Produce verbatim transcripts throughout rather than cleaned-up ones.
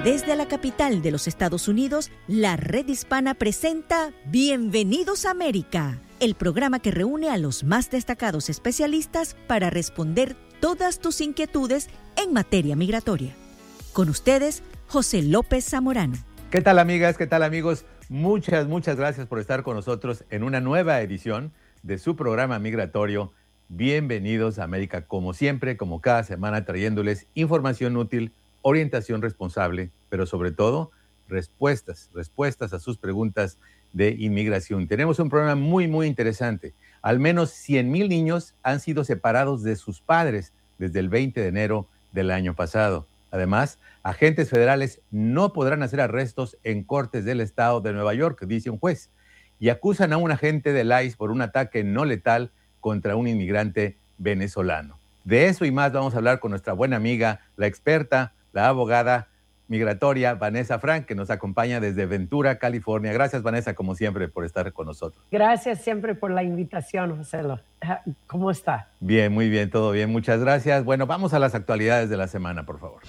Desde la capital de los Estados Unidos, la Red Hispana presenta Bienvenidos a América, el programa que reúne a los más destacados especialistas para responder todas tus inquietudes en materia migratoria. Con ustedes, José López Zamorano. ¿Qué tal, amigas? ¿Qué tal, amigos? Muchas, muchas gracias por estar con nosotros en una nueva edición de su programa migratorio Bienvenidos a América, como siempre, como cada semana, trayéndoles información útil, orientación responsable, pero sobre todo, respuestas, respuestas a sus preguntas de inmigración. Tenemos un programa muy, muy interesante. Al menos cien mil niños han sido separados de sus padres desde el veinte de enero del año pasado. Además, agentes federales no podrán hacer arrestos en cortes del estado de Nueva York, dice un juez, y acusan a un agente del I C E por un ataque no letal contra un inmigrante venezolano. De eso y más vamos a hablar con nuestra buena amiga, la experta, la abogada migratoria Vanessa Frank, que nos acompaña desde Ventura, California. Gracias, Vanessa, como siempre, por estar con nosotros. Gracias siempre por la invitación, José. ¿Cómo está? Bien, muy bien, todo bien. Muchas gracias. Bueno, vamos a las actualidades de la semana, por favor.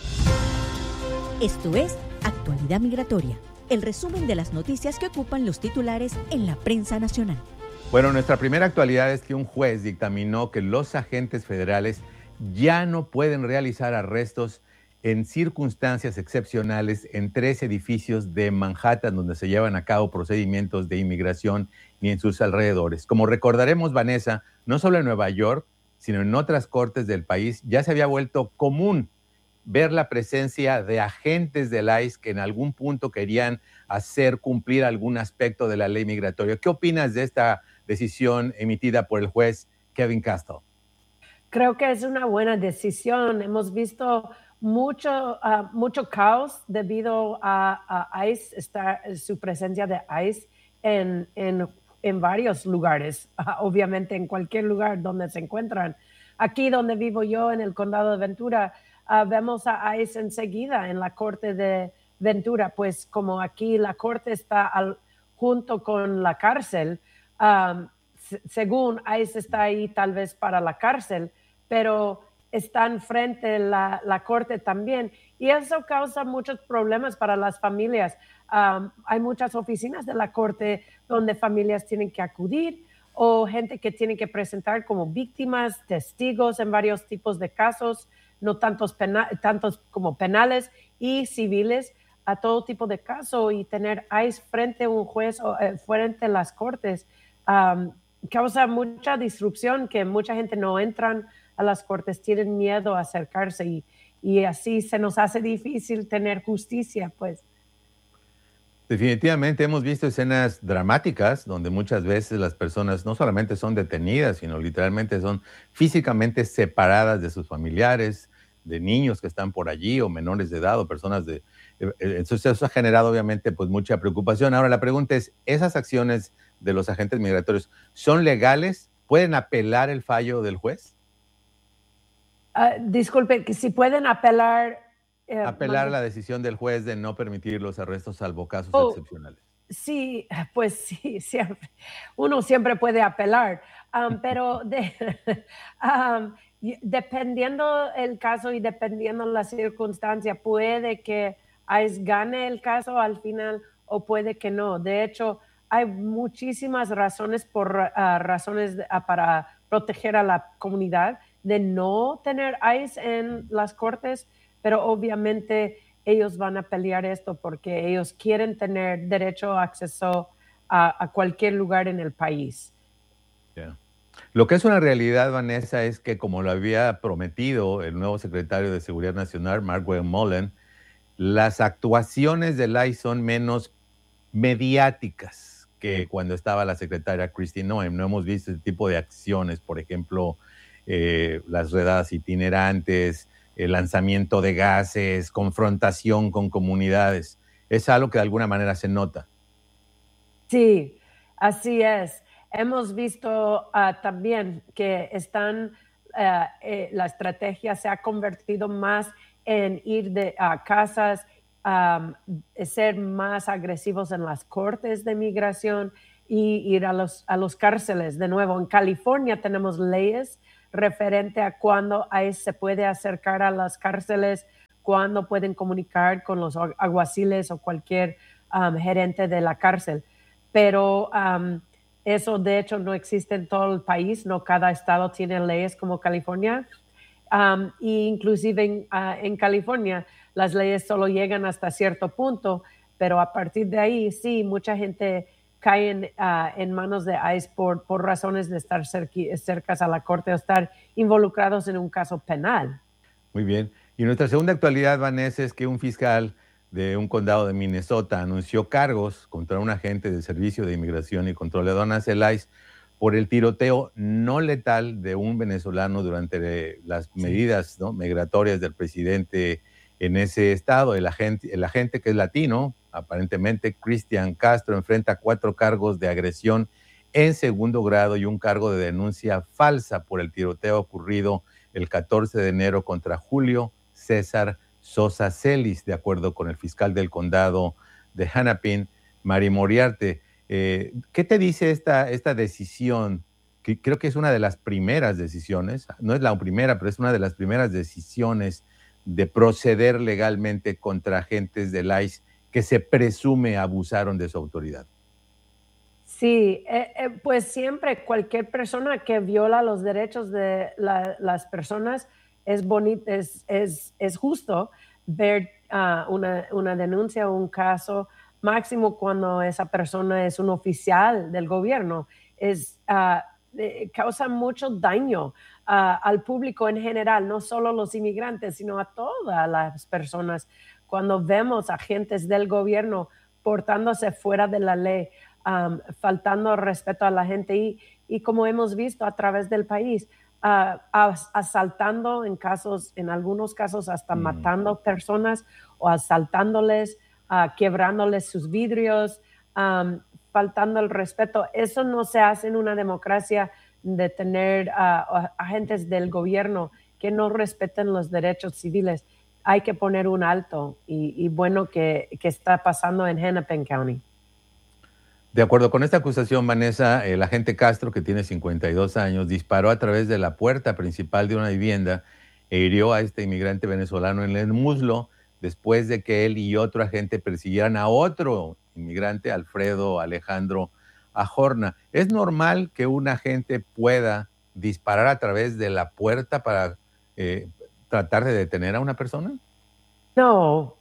Esto es Actualidad Migratoria, el resumen de las noticias que ocupan los titulares en la prensa nacional. Bueno, nuestra primera actualidad es que un juez dictaminó que los agentes federales ya no pueden realizar arrestos en circunstancias excepcionales en tres edificios de Manhattan donde se llevan a cabo procedimientos de inmigración ni en sus alrededores. Como recordaremos, Vanessa, no solo en Nueva York, sino en otras cortes del país, ya se había vuelto común ver la presencia de agentes del I C E que en algún punto querían hacer cumplir algún aspecto de la ley migratoria. ¿Qué opinas de esta decisión emitida por el juez Kevin Castle? Creo que es una buena decisión. Hemos visto mucho, uh, mucho caos debido a, a I C E, está, su presencia de I C E en, en, en varios lugares, uh, obviamente en cualquier lugar donde se encuentran. Aquí donde vivo yo, en el condado de Ventura, uh, vemos a I C E enseguida en la corte de Ventura, pues como aquí la corte está al, junto con la cárcel, um, según I C E está ahí tal vez para la cárcel, pero están frente a la, la corte también, y eso causa muchos problemas para las familias. Um, hay muchas oficinas de la corte donde familias tienen que acudir o gente que tiene que presentar como víctimas, testigos en varios tipos de casos, no tantos, pena, tantos como penales y civiles, a todo tipo de caso, y tener I C E frente a un juez o eh, frente a las cortes um, causa mucha disrupción, que mucha gente no entran a las cortes, tienen miedo a acercarse y, y así se nos hace difícil tener justicia, pues. Definitivamente hemos visto escenas dramáticas donde muchas veces las personas no solamente son detenidas, sino literalmente son físicamente separadas de sus familiares, de niños que están por allí o menores de edad o personas de... Entonces eso ha generado obviamente pues mucha preocupación. Ahora la pregunta es, ¿esas acciones de los agentes migratorios son legales? ¿Pueden apelar el fallo del juez? Uh, disculpe, que si pueden apelar... Eh, apelar la decisión del juez de no permitir los arrestos salvo casos oh, excepcionales. Sí, pues sí, siempre. Uno siempre puede apelar, um, pero de, um, dependiendo el caso y dependiendo la circunstancia, puede que I C E gane el caso al final o puede que no. De hecho, hay muchísimas razones por uh, razones de, uh, para proteger a la comunidad de no tener I C E en las cortes, pero obviamente ellos van a pelear esto porque ellos quieren tener derecho a acceso a, a cualquier lugar en el país. Yeah. Lo que es una realidad, Vanessa, es que como lo había prometido el nuevo secretario de Seguridad Nacional, Mark Mullen, las actuaciones del I C E son menos mediáticas que cuando estaba la secretaria Kristi Noem. No hemos visto ese tipo de acciones, por ejemplo, eh, las redadas itinerantes, el lanzamiento de gases, confrontación con comunidades. Es algo que de alguna manera se nota. Sí, así es. Hemos visto uh, también que están, uh, eh, la estrategia se ha convertido más en ir de, a casas, um, ser más agresivos en las cortes de migración y ir a los, a los cárceles. De nuevo, en California tenemos leyes referente a cuándo I C E se puede acercar a las cárceles cuándo pueden comunicar con los alguaciles o cualquier um, gerente de la cárcel. Pero um, eso de hecho no existe en todo el país, no cada estado tiene leyes como California. Um, e inclusive en, uh, en California las leyes solo llegan hasta cierto punto, pero a partir de ahí sí, mucha gente cae en, uh, en manos de ICE por, por razones de estar cerqui, cerca a la corte o estar involucrados en un caso penal. Muy bien. Y nuestra segunda actualidad, Vanessa, es que un fiscal de un condado de Minnesota anunció cargos contra un agente del Servicio de Inmigración y Control de Aduanas, el ICE, por el tiroteo no letal de un venezolano durante las medidas, ¿no?, migratorias del presidente en ese estado. El agente, el agente que es latino, aparentemente Cristian Castro, enfrenta cuatro cargos de agresión en segundo grado y un cargo de denuncia falsa por el tiroteo ocurrido el catorce de enero contra Julio César Sosa Celis, de acuerdo con el fiscal del condado de Hennepin, Mari Moriarte. Eh, ¿Qué te dice esta, esta decisión? Que creo que es una de las primeras decisiones, no es la primera, pero es una de las primeras decisiones de proceder legalmente contra agentes del ICE que se presume abusaron de su autoridad. Sí, eh, eh, pues siempre cualquier persona que viola los derechos de la, las personas es bonito, es, es, es justo ver uh, una, una denuncia o un caso, máximo cuando esa persona es un oficial del gobierno, es, uh, eh, causa mucho daño uh, al público en general, no solo a los inmigrantes, sino a todas las personas. Cuando vemos agentes del gobierno portándose fuera de la ley, um, faltando respeto a la gente y, y como hemos visto a través del país, uh, as, asaltando en casos, en algunos casos hasta mm. matando personas o asaltándoles, Uh, quebrándoles sus vidrios, um, faltando el respeto. Eso no se hace en una democracia de tener uh, agentes del gobierno que no respeten los derechos civiles. Hay que poner un alto y, y bueno que, que está pasando en Hennepin County. De acuerdo con esta acusación, Vanessa, el agente Castro, que tiene cincuenta y dos años, disparó a través de la puerta principal de una vivienda e hirió a este inmigrante venezolano en el muslo, después de que él y otro agente persiguieran a otro inmigrante, Alfredo Alejandro Ajorna. ¿Es normal que un agente pueda disparar a través de la puerta para eh, tratar de detener a una persona? No.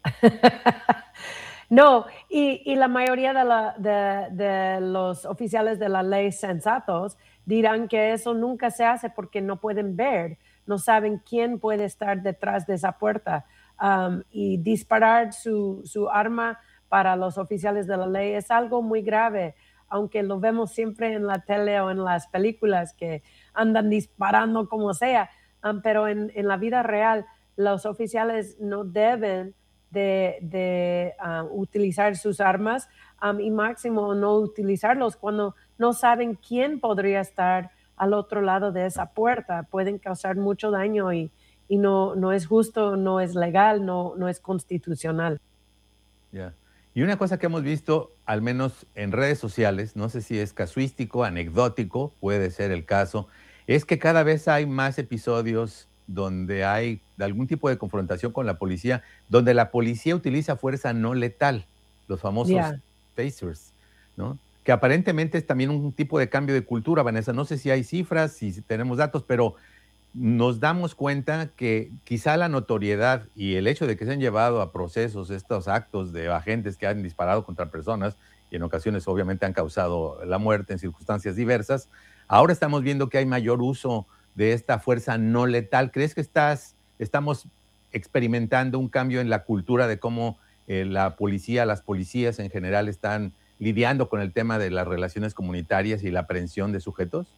No, y, y la mayoría de, la, de, de los oficiales de la ley sensatos dirán que eso nunca se hace porque no pueden ver, no saben quién puede estar detrás de esa puerta. Um, y disparar su, su arma para los oficiales de la ley es algo muy grave, aunque lo vemos siempre en la tele o en las películas que andan disparando como sea, um, pero en, en la vida real los oficiales no deben de, de uh, utilizar sus armas um, y máximo no utilizarlos cuando no saben quién podría estar al otro lado de esa puerta. Pueden causar mucho daño y y no, no es justo, no es legal, no, no es constitucional. Yeah. Y una cosa que hemos visto, al menos en redes sociales, no sé si es casuístico, anecdótico, puede ser el caso, es que cada vez hay más episodios donde hay algún tipo de confrontación con la policía, donde la policía utiliza fuerza no letal, los famosos yeah. tasers, ¿no? Que aparentemente es también un tipo de cambio de cultura, Vanessa. No sé si hay cifras, si tenemos datos, pero nos damos cuenta que quizá la notoriedad y el hecho de que se han llevado a procesos estos actos de agentes que han disparado contra personas y en ocasiones obviamente han causado la muerte en circunstancias diversas, ahora estamos viendo que hay mayor uso de esta fuerza no letal. ¿Crees que estás, estamos experimentando un cambio en la cultura de cómo eh, la policía, las policías en general están lidiando con el tema de las relaciones comunitarias y la aprehensión de sujetos?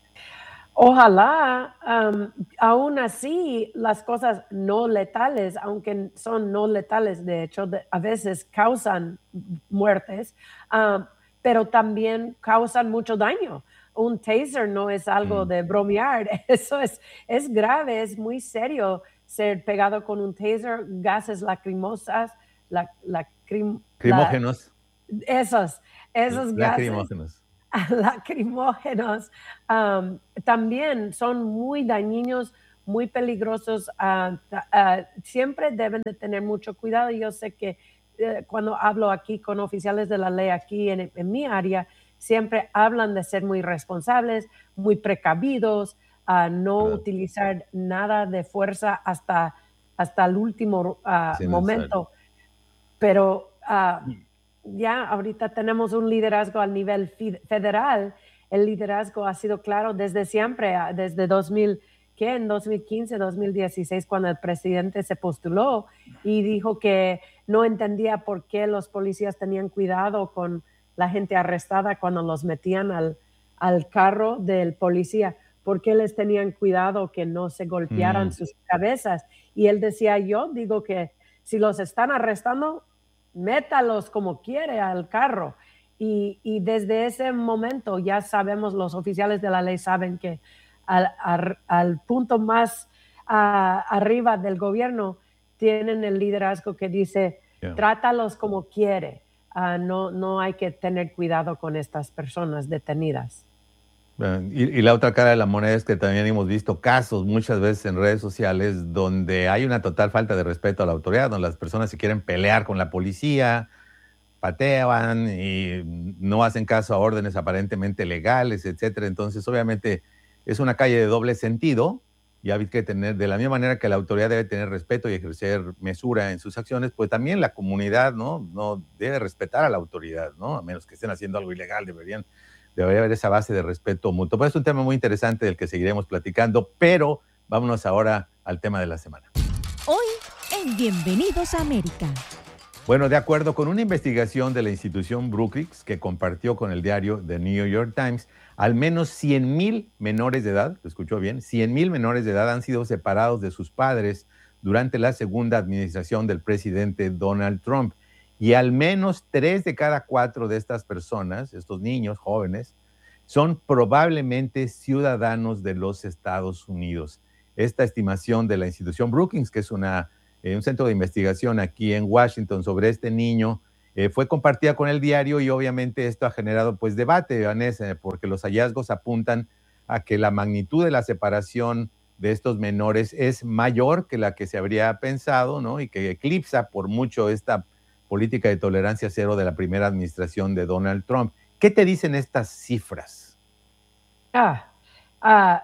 Ojalá, um, aún así, las cosas no letales, aunque son no letales, de hecho, de, a veces causan muertes, um, pero también causan mucho daño. Un taser no es algo mm. de bromear, eso es, es grave, es muy serio ser pegado con un taser, gases lacrimosas, la, la, crim, Crimógenos. La, esos, esos gases. Lacrimógenos. lacrimógenos um, también son muy dañinos, muy peligrosos. Uh, uh, siempre deben de tener mucho cuidado. Yo sé que uh, cuando hablo aquí con oficiales de la ley aquí en, en mi área, siempre hablan de ser muy responsables, muy precavidos, uh, no Claro. utilizar nada de fuerza hasta, hasta el último uh, Sí, momento. Pero uh, ya ahorita tenemos un liderazgo al nivel federal. El liderazgo ha sido claro desde siempre, desde dos mil, ¿qué? En dos mil quince, dos mil dieciséis, cuando el presidente se postuló y dijo que no entendía por qué los policías tenían cuidado con la gente arrestada cuando los metían al, al carro del policía, por qué les tenían cuidado que no se golpearan Mm. sus cabezas. Y él decía, yo digo que si los están arrestando, métalos como quiere al carro. Y, y desde ese momento ya sabemos, los oficiales de la ley saben que al, al, al punto más uh, arriba del gobierno tienen el liderazgo que dice, Yeah. trátalos como quiere. Uh, no, no hay que tener cuidado con estas personas detenidas. Y, y la otra cara de la moneda es que también hemos visto casos muchas veces en redes sociales donde hay una total falta de respeto a la autoridad, donde las personas se quieren pelear con la policía, patean y no hacen caso a órdenes aparentemente legales, etcétera. Entonces, obviamente, es una calle de doble sentido y hay que tener, de la misma manera que la autoridad debe tener respeto y ejercer mesura en sus acciones, pues también la comunidad, ¿no? No debe respetar a la autoridad, ¿no? A menos que estén haciendo algo ilegal, deberían Debería haber esa base de respeto mutuo. Pues es un tema muy interesante del que seguiremos platicando, pero vámonos ahora al tema de la semana. Hoy en Bienvenidos a América. Bueno, de acuerdo con una investigación de la institución Brookings que compartió con el diario The New York Times, al menos cien mil menores de edad, ¿lo escuchó bien? cien mil menores de edad han sido separados de sus padres durante la segunda administración del presidente Donald Trump. Y al menos tres de cada cuatro de estas personas, estos niños jóvenes, son probablemente ciudadanos de los Estados Unidos. Esta estimación de la institución Brookings, que es una, eh, un centro de investigación aquí en Washington sobre este niño, eh, fue compartida con el diario y obviamente esto ha generado pues debate, Vanessa, porque los hallazgos apuntan a que la magnitud de la separación de estos menores es mayor que la que se habría pensado, ¿no? Y que eclipsa por mucho esta política de tolerancia cero de la primera administración de Donald Trump. ¿Qué te dicen estas cifras? Ah, ah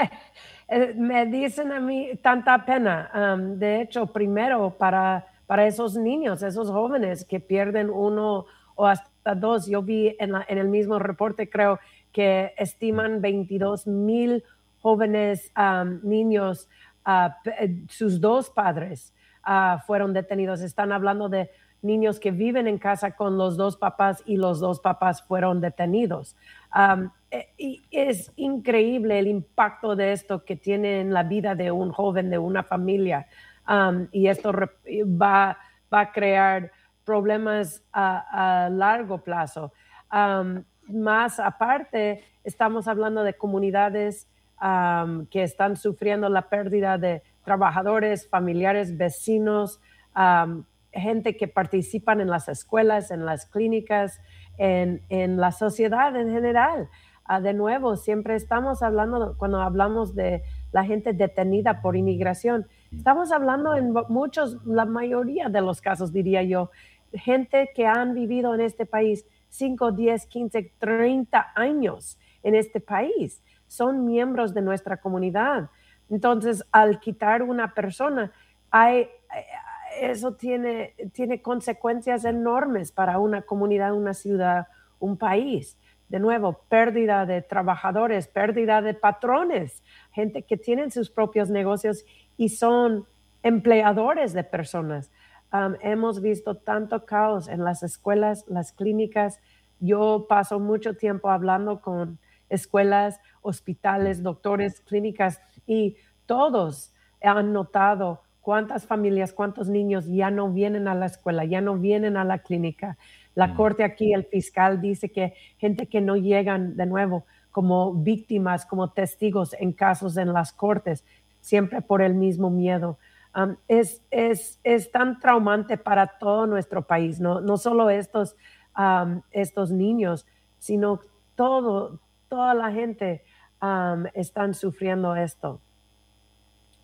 me dicen a mí tanta pena. Um, de hecho, primero para, para esos niños, esos jóvenes que pierden uno o hasta dos, yo vi en, la, en el mismo reporte, creo que estiman veintidós mil jóvenes um, niños, uh, sus dos padres uh, fueron detenidos. Están hablando de niños que viven en casa con los dos papás y los dos papás fueron detenidos. Um, y es increíble el impacto de esto que tiene en la vida de un joven, de una familia. Um, y esto va, va a crear problemas a, a largo plazo. Um, más aparte, estamos hablando de comunidades um, que están sufriendo la pérdida de trabajadores, familiares, vecinos, um, gente que participan en las escuelas, en las clínicas, en, en la sociedad en general. Uh, de nuevo, siempre estamos hablando, cuando hablamos de la gente detenida por inmigración, estamos hablando en muchos, la mayoría de los casos, diría yo, gente que han vivido en este país cinco, diez, quince, treinta años en este país. Son miembros de nuestra comunidad. Entonces, al quitar una persona, hay... eso tiene, tiene consecuencias enormes para una comunidad, una ciudad, un país. De nuevo, pérdida de trabajadores, pérdida de patrones, gente que tienen sus propios negocios y son empleadores de personas. Um, hemos visto tanto caos en las escuelas, las clínicas. Yo paso mucho tiempo hablando con escuelas, hospitales, doctores, clínicas, y todos han notado cuántas familias, cuántos niños ya no vienen a la escuela, ya no vienen a la clínica. La mm. corte aquí, el fiscal dice que gente que no llegan de nuevo como víctimas, como testigos en casos en las cortes, siempre por el mismo miedo. Um, es, es, es tan traumante para todo nuestro país, no, no solo estos, um, estos niños, sino todo, toda la gente um, están sufriendo esto.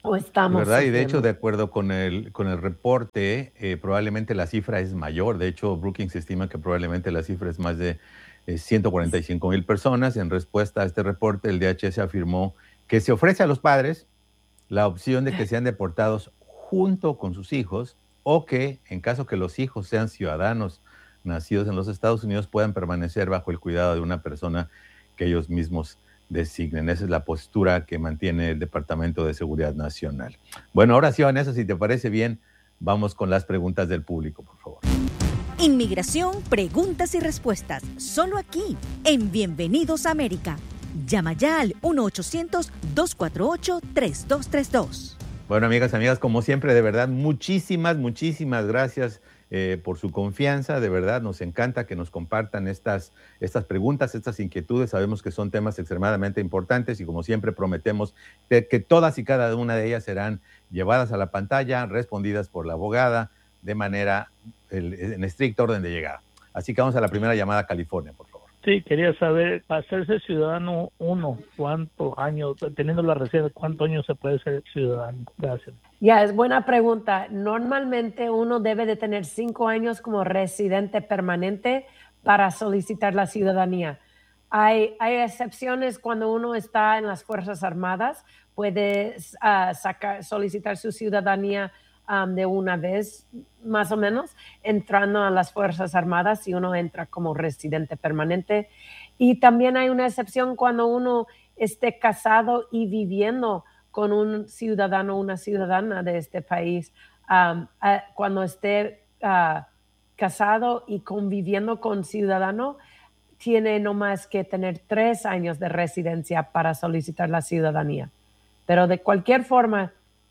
o estamos ¿Verdad? Y de hecho, sufriendo. de acuerdo con el, con el reporte, eh, probablemente la cifra es mayor. De hecho, Brookings estima que probablemente la cifra es más de eh, ciento cuarenta y cinco mil personas. En respuesta a este reporte, el D H S afirmó que se ofrece a los padres la opción de que sean deportados junto con sus hijos o que, en caso que los hijos sean ciudadanos nacidos en los Estados Unidos, puedan permanecer bajo el cuidado de una persona que ellos mismos designen. Esa es la postura que mantiene el Departamento de Seguridad Nacional. Bueno, ahora sí, Vanessa, si te parece bien, vamos con las preguntas del público, por favor. Inmigración, preguntas y respuestas, solo aquí, en Bienvenidos a América. Llama ya al uno ochocientos, dos cuatro ocho, tres dos tres dos. Bueno, amigas, amigas, como siempre, de verdad, muchísimas, muchísimas gracias eh, por su confianza. De verdad, nos encanta que nos compartan estas, estas preguntas, estas inquietudes. Sabemos que son temas extremadamente importantes y, como siempre, prometemos que, que todas y cada una de ellas serán llevadas a la pantalla, respondidas por la abogada de manera el, en estricto orden de llegada. Así que vamos a la primera llamada a California, por favor. Sí, quería saber, para hacerse ciudadano uno, ¿cuántos años, teniendo la residencia, cuántos años se puede ser ciudadano? Gracias. Ya, es buena pregunta. Normalmente uno debe de tener cinco años como residente permanente para solicitar la ciudadanía. Hay, hay excepciones cuando uno está en las Fuerzas Armadas, puede uh, sacar, solicitar su ciudadanía Um, de una vez, más o menos, entrando a las Fuerzas Armadas si uno entra como residente permanente. Y también hay una excepción cuando uno esté casado y viviendo con un ciudadano o una ciudadana de este país. Um, uh, cuando esté uh, casado y conviviendo con ciudadano, tiene no más que tener tres años de residencia para solicitar la ciudadanía. Pero de cualquier forma,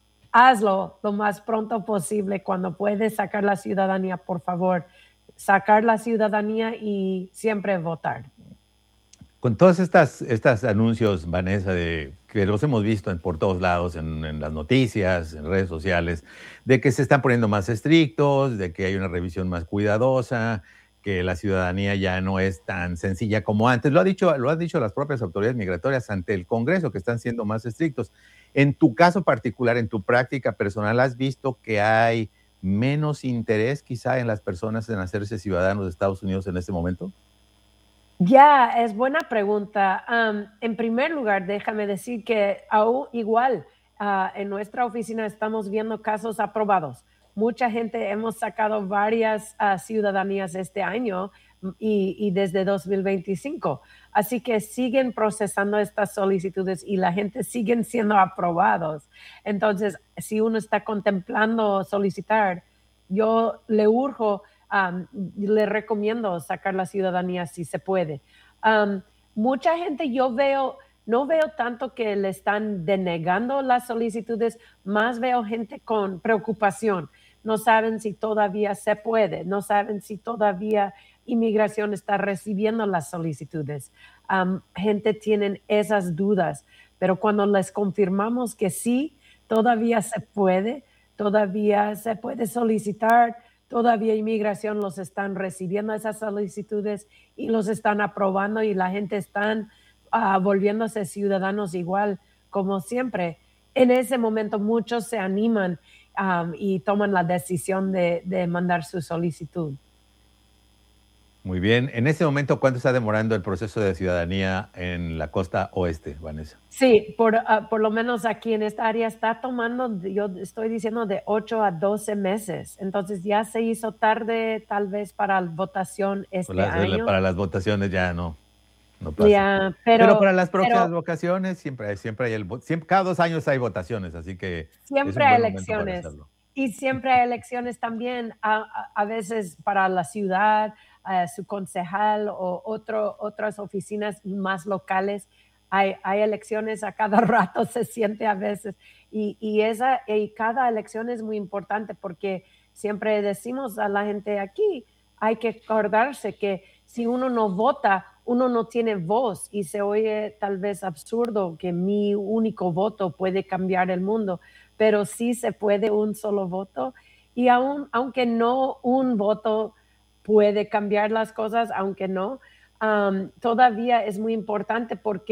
hazlo lo más pronto posible. Cuando puedes sacar la ciudadanía, por favor, sacar la ciudadanía y siempre votar. Con todos estos estas anuncios, Vanessa, de, que los hemos visto en, por todos lados, en, en las noticias, en redes sociales, de que se están poniendo más estrictos, de que hay una revisión más cuidadosa, que la ciudadanía ya no es tan sencilla como antes. Lo ha dicho, lo han dicho las propias autoridades migratorias ante el Congreso, que están siendo más estrictos. En tu caso particular, en tu práctica personal, ¿has visto que hay menos interés quizá en las personas en hacerse ciudadanos de Estados Unidos en este momento? Ya, es buena pregunta. Um, en primer lugar, déjame decir que aún igual uh, en nuestra oficina estamos viendo casos aprobados. Mucha gente, hemos sacado varias uh, ciudadanías este año y, y desde dos mil veinticinco. Así que siguen procesando estas solicitudes y la gente siguen siendo aprobados. Entonces, si uno está contemplando solicitar, yo le urjo, um, le recomiendo sacar la ciudadanía si se puede. Um, mucha gente yo veo, no veo tanto que le están denegando las solicitudes, más veo gente con preocupación. No saben si todavía se puede, no saben si todavía inmigración está recibiendo las solicitudes. Um, gente tiene esas dudas, pero cuando les confirmamos que sí, todavía se puede, todavía se puede solicitar, todavía inmigración los están recibiendo esas solicitudes y los están aprobando y la gente están uh, volviéndose ciudadanos igual como siempre. En ese momento muchos se animan um, y toman la decisión de, de mandar su solicitud. Muy bien. En este momento, ¿cuánto está demorando el proceso de ciudadanía en la costa oeste, Vanessa? Sí, por, uh, por lo menos aquí en esta área está tomando, yo estoy diciendo, de ocho a doce meses. Entonces ya se hizo tarde tal vez para la votación este la, año. Para las votaciones ya no, no pasa. Yeah, pero, pero para las próximas pero, votaciones siempre, siempre hay el siempre, cada dos años hay votaciones, así que siempre hay elecciones. Y siempre hay elecciones también, a, a, a veces para la ciudad, Uh, su concejal o otro, otras oficinas más locales. Hay, hay elecciones a cada rato, se siente a veces. Y, y, esa, y cada elección es muy importante porque siempre decimos a la gente aquí, hay que acordarse que si uno no vota, uno no tiene voz y se oye tal vez absurdo que mi único voto puede cambiar el mundo, pero sí se puede un solo voto y aun, aunque no un voto puede cambiar las cosas, aunque no, um, todavía es muy importante porque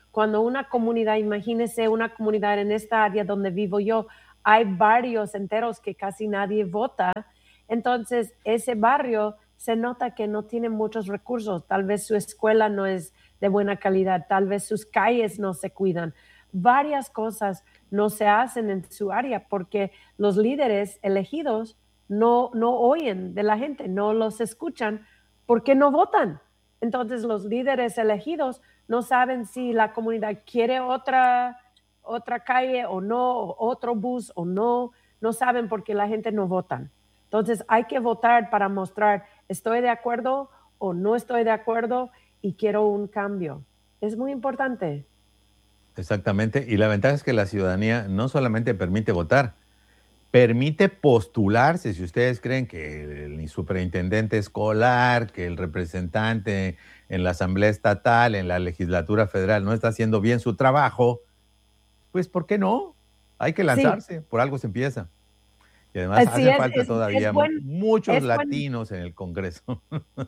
cuando una comunidad, imagínese una comunidad en esta área donde vivo yo, hay barrios enteros que casi nadie vota, entonces ese barrio se nota que no tiene muchos recursos, tal vez su escuela no es de buena calidad, tal vez sus calles no se cuidan, varias cosas no se hacen en su área porque los líderes elegidos no, no oyen de la gente, no los escuchan porque no votan. Entonces los líderes elegidos no saben si la comunidad quiere otra, otra calle o no, o otro bus o no, no saben porque la gente no vota. Entonces hay que votar para mostrar estoy de acuerdo o no estoy de acuerdo y quiero un cambio. Es muy importante. Exactamente, y la ventaja es que la ciudadanía no solamente permite votar, permite postularse. Si ustedes creen que el superintendente escolar, que el representante en la Asamblea Estatal, en la legislatura federal no está haciendo bien su trabajo, pues ¿por qué no? Hay que lanzarse, sí. Por algo se empieza. Y además Así hace es, falta es, todavía es buen, muchos latinos buen, en el Congreso.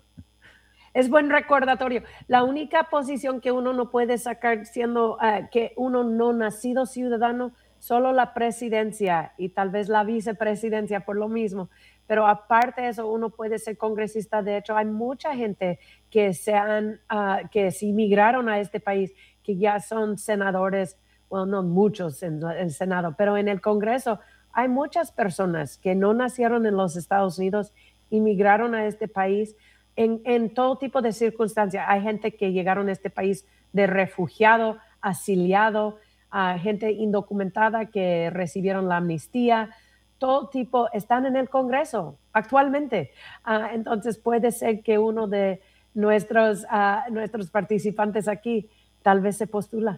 Es buen recordatorio. La única posición que uno no puede sacar siendo uh, que uno no nacido ciudadano, solo la presidencia y tal vez la vicepresidencia por lo mismo. Pero aparte de eso, uno puede ser congresista. De hecho, hay mucha gente que se han, uh, que se inmigraron a este país, que ya son senadores, bueno, no muchos en el Senado, pero en el Congreso hay muchas personas que no nacieron en los Estados Unidos, inmigraron a este país en, en todo tipo de circunstancias. Hay gente que llegaron a este país de refugiado, asiliado, uh, gente indocumentada que recibieron la amnistía. Todo tipo están en el Congreso actualmente. Uh, entonces puede ser que uno de nuestros, uh, nuestros participantes aquí tal vez se postula.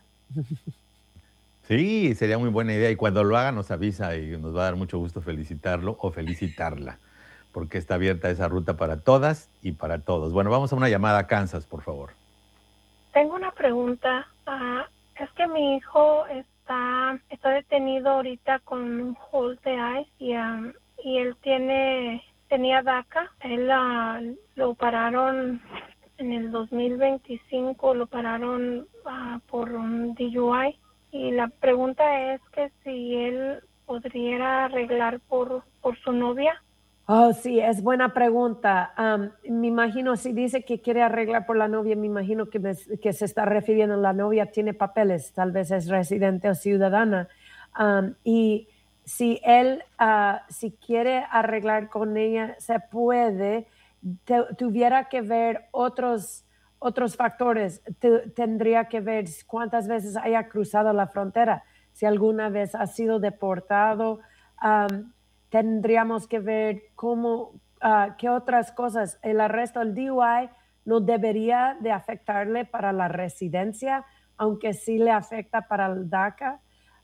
Sí, sería muy buena idea y cuando lo haga nos avisa y nos va a dar mucho gusto felicitarlo o felicitarla, porque está abierta esa ruta para todas y para todos. Bueno, vamos a una llamada a Kansas, por favor. Tengo una pregunta. Uh, es que mi hijo está, está detenido ahorita con un hold de ICE y, um, y él tiene, tenía DACA. Él uh, lo pararon en el dos mil veinticinco, lo pararon uh, por un D U I. Y la pregunta es que si él podría arreglar por, por su novia. Oh, sí, es buena pregunta. Um, me imagino, si dice que quiere arreglar por la novia, me imagino que, me, que se está refiriendo a la novia tiene papeles, tal vez es residente o ciudadana. Um, y si él, uh, si quiere arreglar con ella, se puede, te, tuviera que ver otros Otros factores, te, tendría que ver cuántas veces haya cruzado la frontera, si alguna vez ha sido deportado, um, tendríamos que ver cómo, uh, qué otras cosas. El arresto, el D U I no debería de afectarle para la residencia, aunque sí le afecta para el DACA,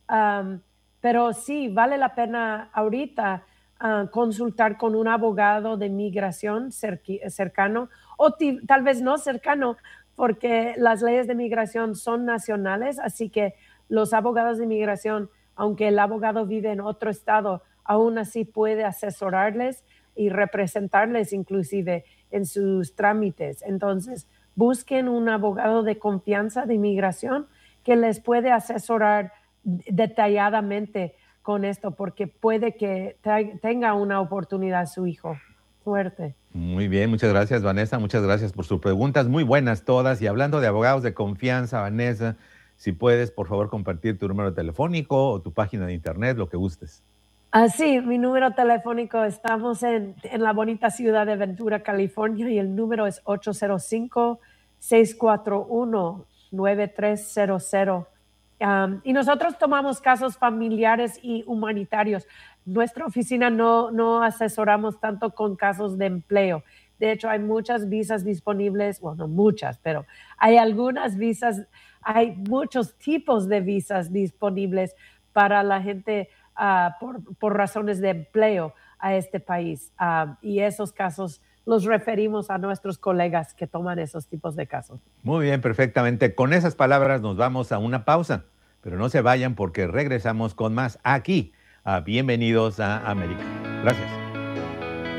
um, pero sí vale la pena ahorita uh, consultar con un abogado de migración cerqui- cercano o t- tal vez no cercano, porque las leyes de migración son nacionales, así que los abogados de migración, aunque el abogado vive en otro estado, aún así puede asesorarles y representarles inclusive en sus trámites. Entonces, busquen un abogado de confianza de migración que les puede asesorar detalladamente con esto, porque puede que te- tenga una oportunidad su hijo. Suerte. Muy bien, muchas gracias, Vanessa. Muchas gracias por sus preguntas, muy buenas todas. Y hablando de abogados de confianza, Vanessa, si puedes, por favor, compartir tu número telefónico o tu página de internet, lo que gustes. Ah, sí, mi número telefónico, estamos en, en la bonita ciudad de Ventura, California, y el número es ocho cero cinco, seis cuatro uno, nueve tres cero cero. Um, y nosotros tomamos casos familiares y humanitarios. Nuestra oficina no, no asesoramos tanto con casos de empleo. De hecho, hay muchas visas disponibles, bueno, no muchas, pero hay algunas visas, hay muchos tipos de visas disponibles para la gente uh, por, por razones de empleo a este país. Uh, y esos casos los referimos a nuestros colegas que toman esos tipos de casos. Muy bien, perfectamente. Con esas palabras nos vamos a una pausa, pero no se vayan porque regresamos con más aquí a Bienvenidos a América. Gracias.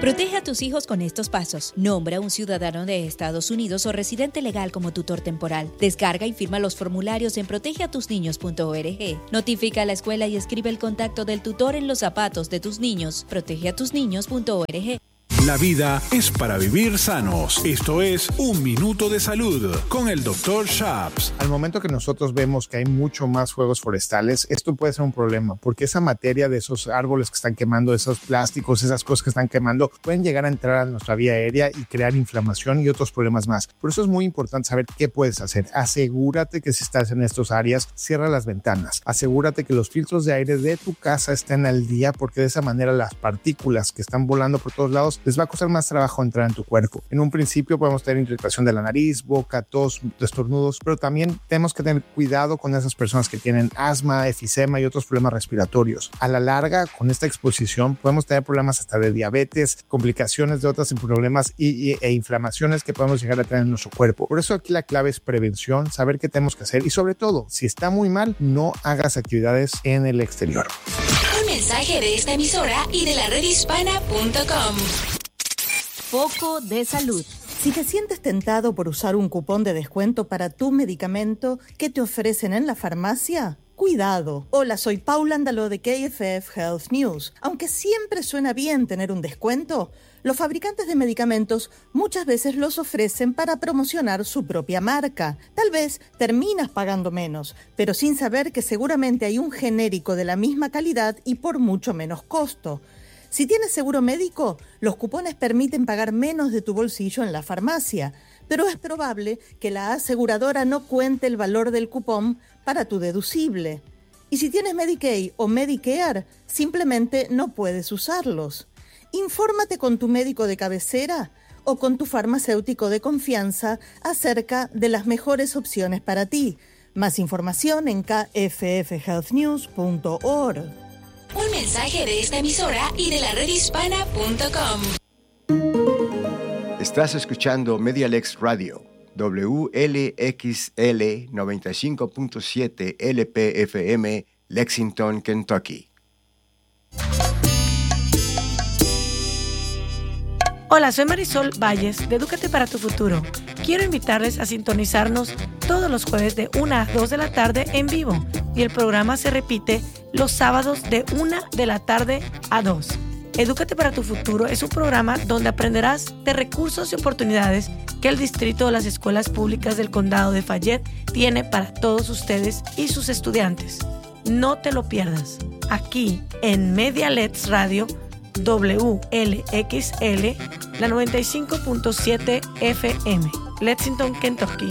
Protege a tus hijos con estos pasos. Nombra a un ciudadano de Estados Unidos o residente legal como tutor temporal. Descarga y firma los formularios en protege a tus niños punto org. Notifica a la escuela y escribe el contacto del tutor en los zapatos de tus niños. protege a tus niños punto org. La vida es para vivir sanos. Esto es Un Minuto de Salud con el doctor Shaps. Al momento que nosotros vemos que hay mucho más fuegos forestales, esto puede ser un problema porque esa materia de esos árboles que están quemando, esos plásticos, esas cosas que están quemando, pueden llegar a entrar a nuestra vía aérea y crear inflamación y otros problemas más. Por eso es muy importante saber qué puedes hacer. Asegúrate que si estás en estas áreas, cierra las ventanas. Asegúrate que los filtros de aire de tu casa estén al día porque de esa manera las partículas que están volando por todos lados les va a costar más trabajo entrar en tu cuerpo. En un principio podemos tener irritación de la nariz, boca, tos, estornudos, pero también tenemos que tener cuidado con esas personas que tienen asma, efisema y otros problemas respiratorios. A la larga, con esta exposición, podemos tener problemas hasta de diabetes, complicaciones de otros problemas y, y, e inflamaciones que podemos llegar a tener en nuestro cuerpo. Por eso aquí la clave es prevención, saber qué tenemos que hacer y sobre todo, si está muy mal, no hagas actividades en el exterior. Un mensaje de esta emisora y de la red hispana punto com. Foco de salud. Si te sientes tentado por usar un cupón de descuento para tu medicamento que te ofrecen en la farmacia, cuidado. Hola, soy Paula Andaló de K F F Health News. Aunque siempre suena bien tener un descuento, los fabricantes de medicamentos muchas veces los ofrecen para promocionar su propia marca. Tal vez terminas pagando menos, pero sin saber que seguramente hay un genérico de la misma calidad y por mucho menos costo. Si tienes seguro médico, los cupones permiten pagar menos de tu bolsillo en la farmacia, pero es probable que la aseguradora no cuente el valor del cupón para tu deducible. Y si tienes Medicaid o Medicare, simplemente no puedes usarlos. Infórmate con tu médico de cabecera o con tu farmacéutico de confianza acerca de las mejores opciones para ti. Más información en k f f health news punto org. Un mensaje de esta emisora y de la red hispana punto com. Estás escuchando Medialex Radio, W L X L noventa y cinco punto siete L P F M, Lexington, Kentucky. Hola, soy Marisol Valles de Edúcate para tu Futuro. Quiero invitarles a sintonizarnos todos los jueves de una a dos de la tarde en vivo y el programa se repite los sábados de una de la tarde a dos. Edúcate para tu Futuro es un programa donde aprenderás de recursos y oportunidades que el distrito de las escuelas públicas del condado de Fayette tiene para todos ustedes y sus estudiantes. No te lo pierdas. Aquí en Medialex Radio W L X L, la noventa y cinco punto siete F M, Lexington, Kentucky.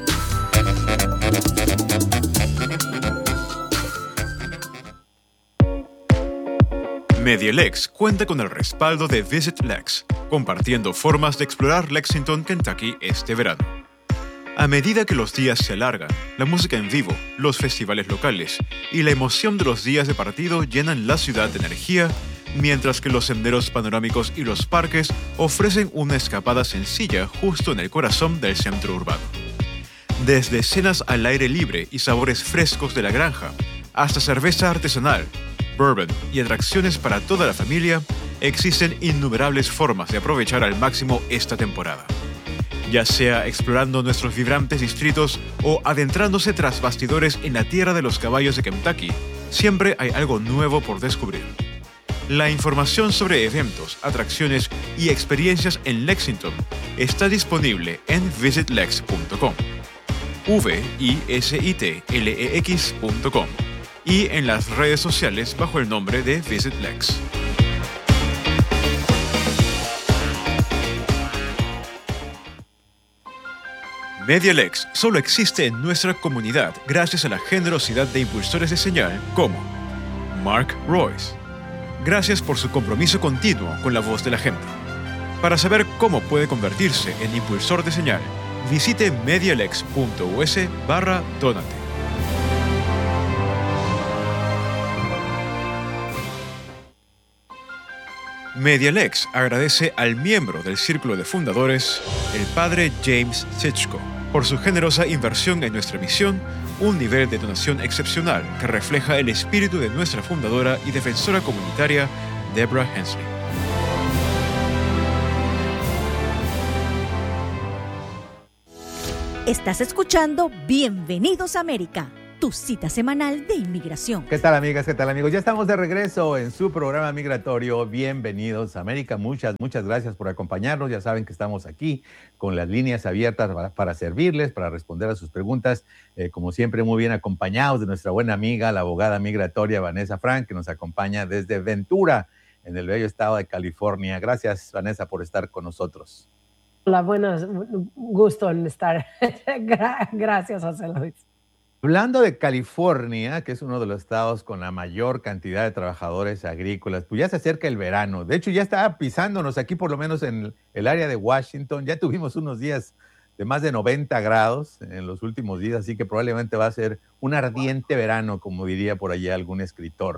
Medialex cuenta con el respaldo de Visit Lex, compartiendo formas de explorar Lexington, Kentucky este verano. A medida que los días se alargan, la música en vivo, los festivales locales y la emoción de los días de partido llenan la ciudad de energía, mientras que los senderos panorámicos y los parques ofrecen una escapada sencilla justo en el corazón del centro urbano. Desde cenas al aire libre y sabores frescos de la granja, hasta cerveza artesanal, bourbon y atracciones para toda la familia, existen innumerables formas de aprovechar al máximo esta temporada. Ya sea explorando nuestros vibrantes distritos o adentrándose tras bastidores en la tierra de los caballos de Kentucky, siempre hay algo nuevo por descubrir. La información sobre eventos, atracciones y experiencias en Lexington está disponible en visit lex punto com, V I S I T L E X punto com y en las redes sociales bajo el nombre de Visit Lex. Medialex solo existe en nuestra comunidad gracias a la generosidad de impulsores de señal como Mark Royce. Gracias por su compromiso continuo con la voz de la gente. Para saber cómo puede convertirse en impulsor de señal, visite medialex punto u s barra donate. Medialex agradece al miembro del Círculo de Fundadores, el padre James Sitchko, por su generosa inversión en nuestra misión, un nivel de donación excepcional que refleja el espíritu de nuestra fundadora y defensora comunitaria, Deborah Hensley. Estás escuchando Bienvenidos a América, tu cita semanal de inmigración. ¿Qué tal, amigas? ¿Qué tal, amigos? Ya estamos de regreso en su programa migratorio Bienvenidos a América. Muchas, muchas gracias por acompañarnos. Ya saben que estamos aquí con las líneas abiertas para, para servirles, para responder a sus preguntas. Eh, como siempre, muy bien acompañados de nuestra buena amiga, la abogada migratoria Vanessa Frank, que nos acompaña desde Ventura, en el bello estado de California. Gracias, Vanessa, por estar con nosotros. Hola, buenos, gusto en estar. Gracias, José Luis. Hablando de California, que es uno de los estados con la mayor cantidad de trabajadores agrícolas, pues ya se acerca el verano. De hecho, ya está pisándonos aquí, por lo menos en el área de Washington. Ya tuvimos unos días de más de noventa grados en los últimos días, así que probablemente va a ser un ardiente verano, como diría por allá algún escritor.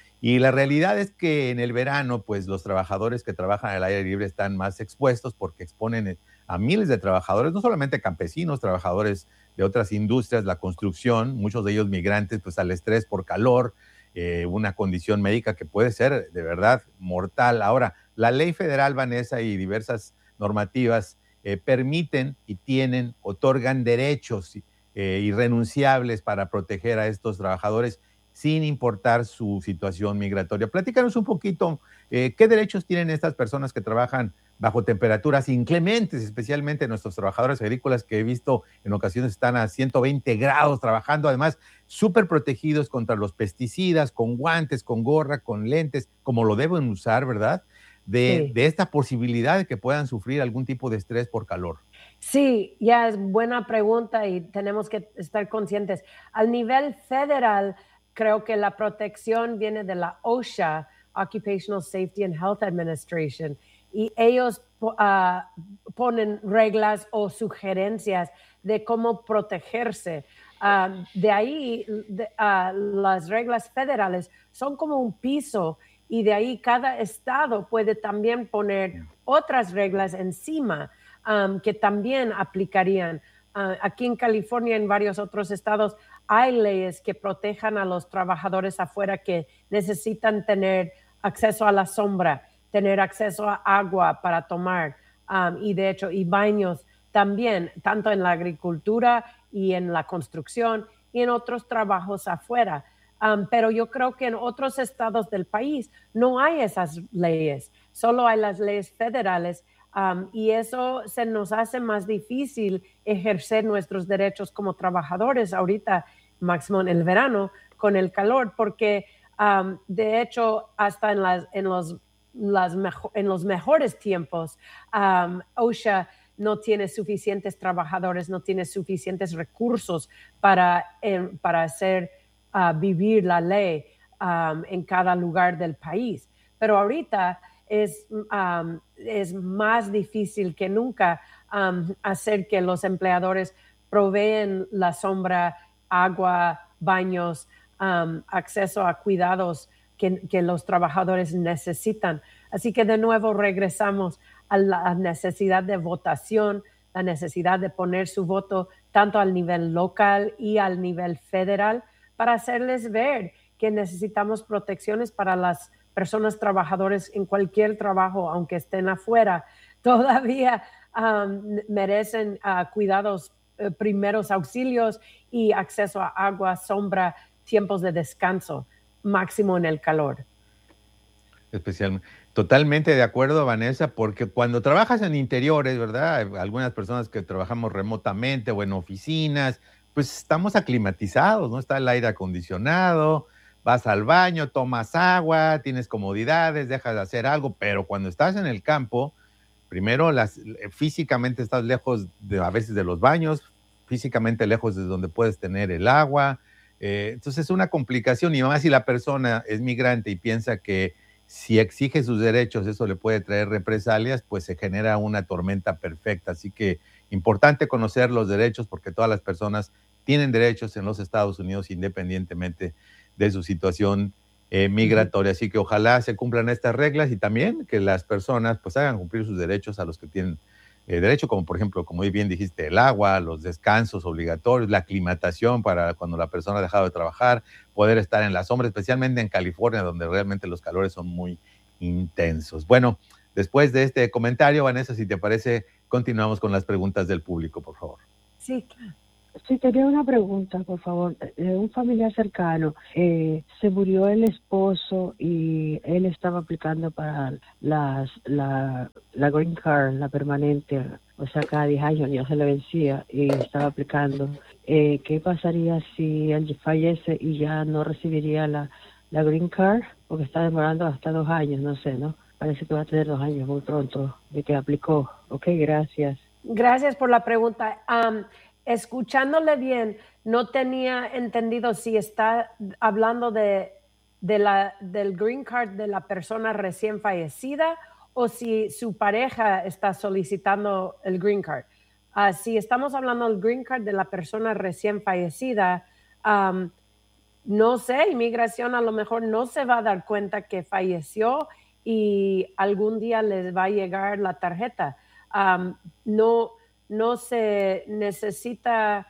Y la realidad es que en el verano, pues los trabajadores que trabajan al aire libre están más expuestos porque exponen a miles de trabajadores, no solamente campesinos, trabajadores de otras industrias, la construcción, muchos de ellos migrantes, pues al estrés por calor, eh, una condición médica que puede ser de verdad mortal. Ahora, la ley federal, Vanessa, y diversas normativas eh, permiten y tienen, otorgan derechos eh, irrenunciables para proteger a estos trabajadores sin importar su situación migratoria. Platícanos un poquito, eh, ¿qué derechos tienen estas personas que trabajan bajo temperaturas inclementes, especialmente nuestros trabajadores agrícolas que he visto en ocasiones están a ciento veinte grados trabajando, además súper protegidos contra los pesticidas, con guantes, con gorra, con lentes, como lo deben usar, ¿verdad? De, sí. de esta posibilidad de que puedan sufrir algún tipo de estrés por calor. Sí, ya es buena pregunta y tenemos que estar conscientes. Al nivel federal, creo que la protección viene de la OSHA, Occupational Safety and Health Administration, y ellos uh, ponen reglas o sugerencias de cómo protegerse. Uh, de ahí, de, uh, las reglas federales son como un piso y de ahí cada estado puede también poner otras reglas encima um, que también aplicarían. Uh, aquí en California y en varios otros estados hay leyes que protejan a los trabajadores afuera que necesitan tener acceso a la sombra, tener acceso a agua para tomar um, y de hecho y baños también, tanto en la agricultura y en la construcción y en otros trabajos afuera. Um, pero yo creo que en otros estados del país no hay esas leyes, solo hay las leyes federales um, y eso se nos hace más difícil ejercer nuestros derechos como trabajadores ahorita, máximo en el verano, con el calor, porque um, de hecho hasta en, las, en los Las mejo- en los mejores tiempos, um, OSHA no tiene suficientes trabajadores, no tiene suficientes recursos para, eh, para hacer uh, vivir la ley um, en cada lugar del país. Pero ahorita es, um, es más difícil que nunca um, hacer que los empleadores proveen la sombra, agua, baños, um, acceso a cuidados Que, que los trabajadores necesitan. Así que de nuevo regresamos a la necesidad de votación, la necesidad de poner su voto tanto al nivel local y al nivel federal para hacerles ver que necesitamos protecciones para las personas trabajadoras en cualquier trabajo, aunque estén afuera. Todavía um, merecen uh, cuidados, uh, primeros auxilios y acceso a agua, sombra, tiempos de descanso máximo en el calor. Especialmente. Totalmente de acuerdo, Vanessa, porque cuando trabajas en interiores, ¿verdad? Algunas personas que trabajamos remotamente o en oficinas, pues estamos aclimatizados, ¿no? Está el aire acondicionado, vas al baño, tomas agua, tienes comodidades, dejas de hacer algo, pero cuando estás en el campo, primero las, físicamente estás lejos de, a veces de los baños, físicamente lejos de donde puedes tener el agua. Eh, entonces es una complicación y más si la persona es migrante y piensa que si exige sus derechos eso le puede traer represalias, pues se genera una tormenta perfecta. Así que importante conocer los derechos porque todas las personas tienen derechos en los Estados Unidos independientemente de su situación eh, migratoria. Así que ojalá se cumplan estas reglas y también que las personas pues hagan cumplir sus derechos a los que tienen Eh, derecho, como por ejemplo, como bien dijiste, el agua, los descansos obligatorios, la aclimatación para cuando la persona ha dejado de trabajar, poder estar en la sombra, especialmente en California, donde realmente los calores son muy intensos. Bueno, después de este comentario, Vanessa, si te parece, continuamos con las preguntas del público, por favor. Sí. Sí, tenía una pregunta, por favor. De un familiar cercano, eh, se murió el esposo y él estaba aplicando para las, la, la Green Card, la permanente, o sea, cada diez años ya se le vencía y estaba aplicando. Eh, ¿Qué pasaría si él fallece y ya no recibiría la, la Green Card? Porque está demorando hasta dos años, no sé, ¿no? Parece que va a tener dos años muy pronto de que aplicó. Ok, gracias. Gracias por la pregunta. Um, Escuchándole bien, no tenía entendido si está hablando de, de la, del green card de la persona recién fallecida o si su pareja está solicitando el green card. Uh, si estamos hablando del green card de la persona recién fallecida, um, no sé, inmigración a lo mejor no se va a dar cuenta que falleció y algún día les va a llegar la tarjeta. Um, no... No se necesita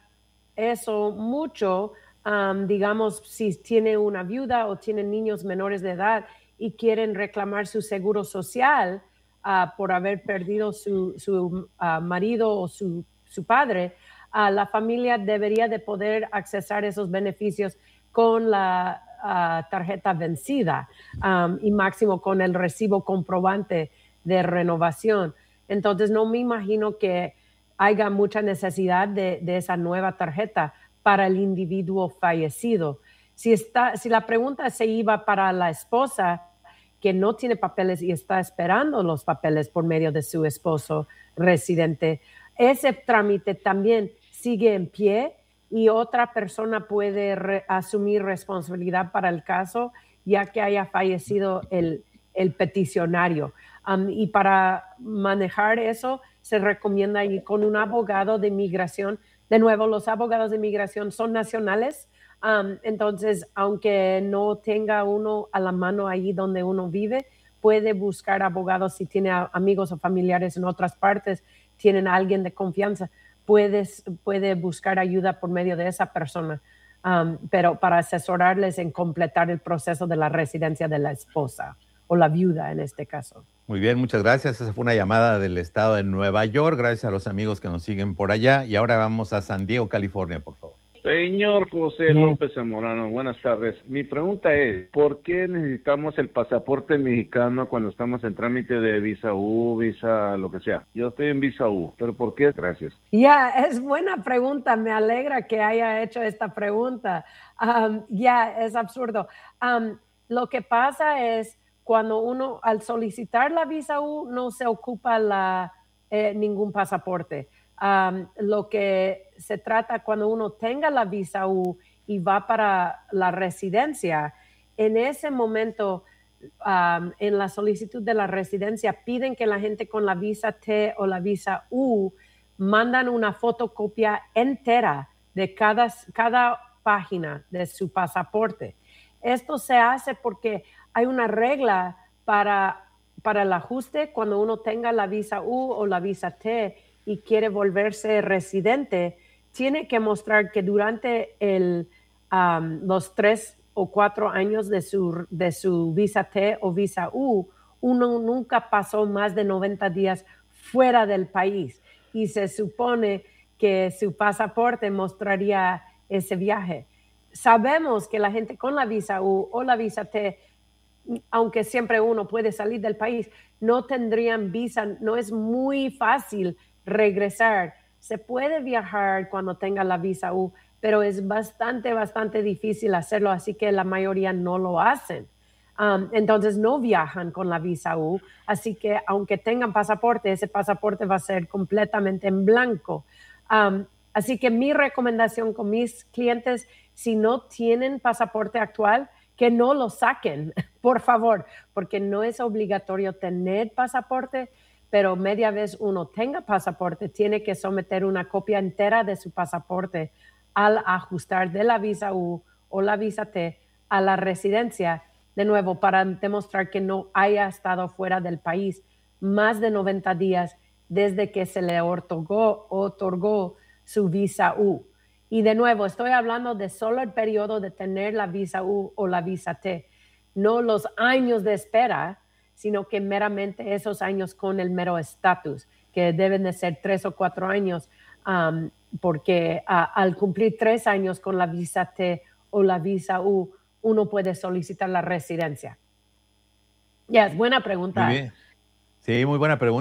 eso mucho, um, digamos, si tiene una viuda o tiene niños menores de edad y quieren reclamar su seguro social uh, por haber perdido su, su uh, marido o su, su padre, uh, la familia debería de poder accesar esos beneficios con la uh, tarjeta vencida um, y máximo con el recibo comprobante de renovación. Entonces, no me imagino que haya mucha necesidad de, de esa nueva tarjeta para el individuo fallecido. Si, está, si la pregunta se iba para la esposa que no tiene papeles y está esperando los papeles por medio de su esposo residente, ese trámite también sigue en pie y otra persona puede re, asumir responsabilidad para el caso ya que haya fallecido el, el peticionario. Um, y para manejar eso, se recomienda ir con un abogado de inmigración. De nuevo, los abogados de inmigración son nacionales, um, entonces, aunque no tenga uno a la mano ahí donde uno vive, puede buscar abogados si tiene a, amigos o familiares en otras partes, tienen a alguien de confianza, puedes, puede buscar ayuda por medio de esa persona, um, pero para asesorarles en completar el proceso de la residencia de la esposa o la viuda en este caso. Muy bien, muchas gracias. Esa fue una llamada del estado de Nueva York. Gracias a los amigos que nos siguen por allá. Y ahora vamos a San Diego, California, por favor. Señor José López Zamorano, buenas tardes. Mi pregunta es, ¿por qué necesitamos el pasaporte mexicano cuando estamos en trámite de visa U, visa lo que sea? Yo estoy en visa U, pero ¿por qué? Gracias. Ya, yeah, es buena pregunta. Me alegra que haya hecho esta pregunta. Um, ya, yeah, es absurdo. Um, lo que pasa es cuando uno, al solicitar la visa U, no se ocupa la, eh, ningún pasaporte. Um, lo que se trata cuando uno tenga la visa U y va para la residencia, en ese momento, um, en la solicitud de la residencia, piden que la gente con la visa T o la visa U mandan una fotocopia entera de cada, cada página de su pasaporte. Esto se hace porque hay una regla para, para el ajuste cuando uno tenga la visa U o la visa T y quiere volverse residente, tiene que mostrar que durante el, um, los tres o cuatro años de su, de su visa T o visa U, uno nunca pasó más de noventa días fuera del país y se supone que su pasaporte mostraría ese viaje. Sabemos que la gente con la visa U o la visa T, aunque siempre uno puede salir del país, no tendrían visa, no es muy fácil regresar. Se puede viajar cuando tenga la visa U, pero es bastante, bastante difícil hacerlo, así que la mayoría no lo hacen. Um, entonces no viajan con la visa U, así que aunque tengan pasaporte, ese pasaporte va a ser completamente en blanco. Um, así que mi recomendación con mis clientes, si no tienen pasaporte actual, que no lo saquen, por favor, porque no es obligatorio tener pasaporte, pero media vez uno tenga pasaporte, tiene que someter una copia entera de su pasaporte al ajustar de la visa U o la visa T a la residencia, de nuevo, para demostrar que no haya estado fuera del país más de noventa días desde que se le otorgó, otorgó su visa U. Y de nuevo, estoy hablando de solo el periodo de tener la visa U o la visa T, no los años de espera, sino que meramente esos años con el mero estatus, que deben de ser tres o cuatro años um, porque uh, al cumplir tres años con la visa T o la visa U, uno puede solicitar la residencia. Ya, es buena pregunta. Muy bien. Sí, muy buena pregunta.